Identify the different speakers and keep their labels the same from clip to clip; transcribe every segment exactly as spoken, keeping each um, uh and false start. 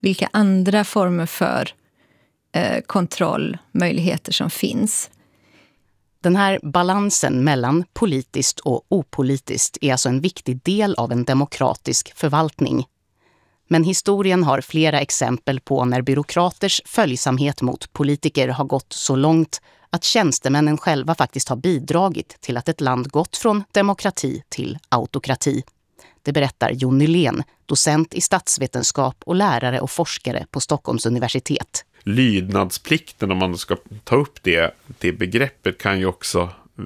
Speaker 1: vilka andra former för eh, kontrollmöjligheter som finns.
Speaker 2: Den här balansen mellan politiskt och opolitiskt är alltså en viktig del av en demokratisk förvaltning. Men historien har flera exempel på när byråkraters följsamhet mot politiker har gått så långt att tjänstemännen själva faktiskt har bidragit till att ett land gått från demokrati till autokrati. Det berättar Jon Nylén, docent i statsvetenskap och lärare och forskare på Stockholms universitet.
Speaker 3: Lydnadsplikten, om man ska ta upp det, det begreppet, kan ju också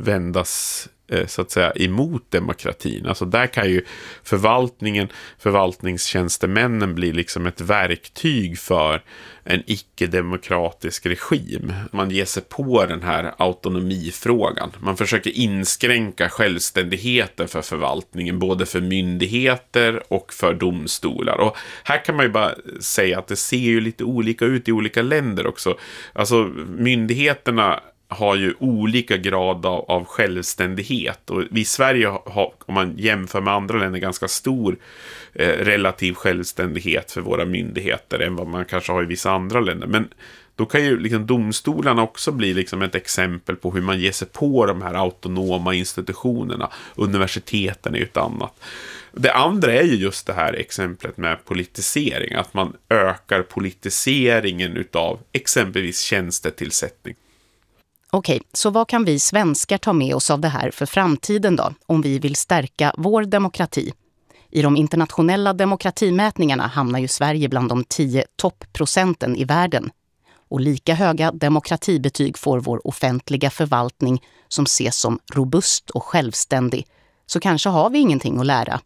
Speaker 3: vändas så att säga emot demokratin. Alltså där kan ju förvaltningen, förvaltningstjänstemännen bli liksom ett verktyg för en icke-demokratisk regim. Man ger sig på den här autonomifrågan. Man försöker inskränka självständigheten för förvaltningen, både för myndigheter och för domstolar. Och här kan man ju bara säga att det ser ju lite olika ut i olika länder också. Alltså myndigheterna har ju olika grad av, av självständighet, och vi i Sverige har, om man jämför med andra länder, ganska stor eh, relativ självständighet för våra myndigheter än vad man kanske har i vissa andra länder. Men då kan ju liksom domstolarna också bli liksom ett exempel på hur man ger sig på de här autonoma institutionerna. Universiteten är ju ett annat. Det andra är ju just det här exemplet med politisering, att man ökar politiseringen utav exempelvis tjänstetillsättning.
Speaker 2: Okej, så vad kan vi svenskar ta med oss av det här för framtiden då, om vi vill stärka vår demokrati? I de internationella demokratimätningarna hamnar ju Sverige bland de tio toppprocenten i världen. Och lika höga demokratibetyg får vår offentliga förvaltning som ses som robust och självständig. Så kanske har vi ingenting att lära.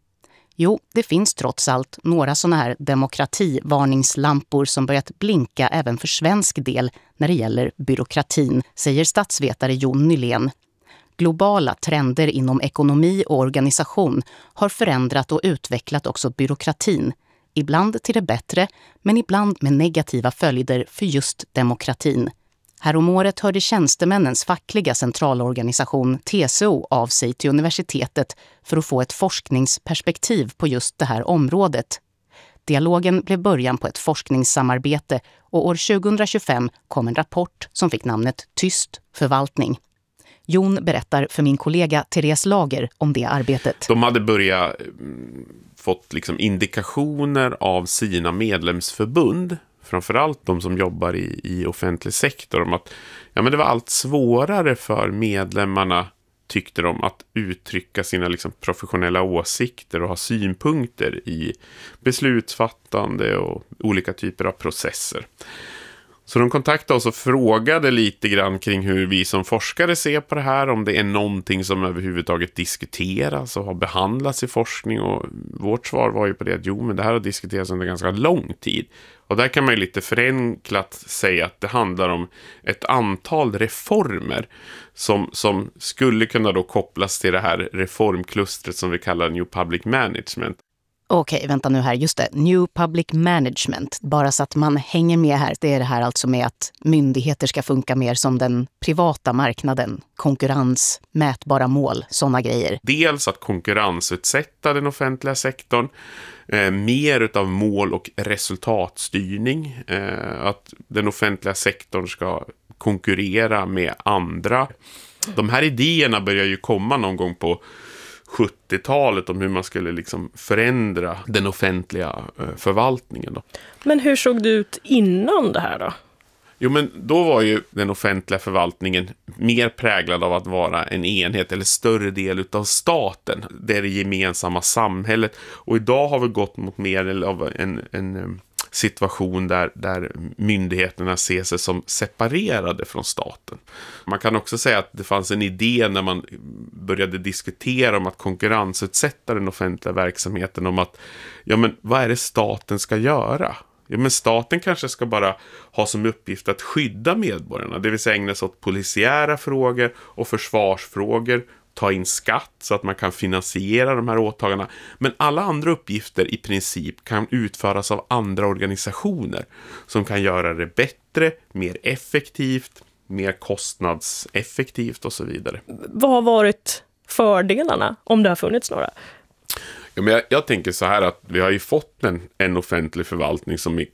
Speaker 2: Jo, det finns trots allt några sådana här demokrativarningslampor som börjat blinka även för svensk del när det gäller byråkratin, säger statsvetare Jon Nylén. Globala trender inom ekonomi och organisation har förändrat och utvecklat också byråkratin. Ibland till det bättre, men ibland med negativa följder för just demokratin. Häromåret hörde tjänstemännens fackliga centralorganisation T C O av sig till universitetet för att få ett forskningsperspektiv på just det här området. Dialogen blev början på ett forskningssamarbete, och år tjugohundratjugofem kom en rapport som fick namnet Tyst förvaltning. Jon berättar för min kollega Therese Lager om det arbetet.
Speaker 3: De hade börjat fått liksom indikationer av sina medlemsförbund, framförallt de som jobbar i, i offentlig sektor, om att ja, men det var allt svårare för medlemmarna, tyckte de, att uttrycka sina liksom professionella åsikter och ha synpunkter i beslutsfattande och olika typer av processer. Så de kontaktade oss och frågade lite grann kring hur vi som forskare ser på det här, om det är någonting som överhuvudtaget diskuteras och har behandlats i forskning, och vårt svar var ju på det att jo, men det här har diskuterats under ganska lång tid. Och där kan man ju lite förenklat säga att det handlar om ett antal reformer som, som skulle kunna då kopplas till det här reformklustret som vi kallar New Public Management.
Speaker 2: Okej, vänta nu här. Just det. New Public Management. Bara så att man hänger med här. Det är det här alltså med att myndigheter ska funka mer som den privata marknaden. Konkurrens, mätbara mål, sådana grejer.
Speaker 3: Dels att konkurrensutsätta den offentliga sektorn. Eh, mer utav mål- och resultatstyrning. Eh, att den offentliga sektorn ska konkurrera med andra. De här idéerna börjar ju komma någon gång på sjuttiotalet om hur man skulle liksom förändra den offentliga förvaltningen då.
Speaker 4: Men hur såg det ut innan det här då?
Speaker 3: Jo, men då var ju den offentliga förvaltningen mer präglad av att vara en enhet eller större del av staten. Det är det gemensamma samhället. Och idag har vi gått mot mer av en, en situation där, där myndigheterna ser sig som separerade från staten. Man kan också säga att det fanns en idé när man började diskutera om att konkurrensutsätta den offentliga verksamheten, om att ja, men vad är det staten ska göra? Ja, men staten kanske ska bara ha som uppgift att skydda medborgarna, det vill säga ägna sig åt polisiära frågor och försvarsfrågor, ta in skatt så att man kan finansiera de här åtagandena. Men alla andra uppgifter i princip kan utföras av andra organisationer som kan göra det bättre, mer effektivt, mer kostnadseffektivt och så vidare.
Speaker 4: Vad har varit fördelarna, om det har funnits några?
Speaker 3: Ja, men jag, jag tänker så här att vi har ju fått en, en offentlig förvaltning som i